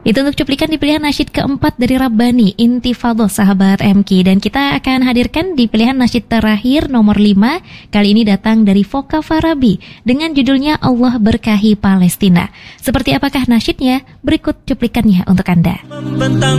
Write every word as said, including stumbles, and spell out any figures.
Itu untuk cuplikan di pilihan nasyid keempat dari Rabbani, Intifadhah sahabat M K. Dan kita akan hadirkan di pilihan nasyid terakhir nomor lima. Kali ini datang dari Foka Farabi dengan judulnya Allah Berkahi Palestina. Seperti apakah nasyidnya? Berikut cuplikannya untuk Anda. Membentang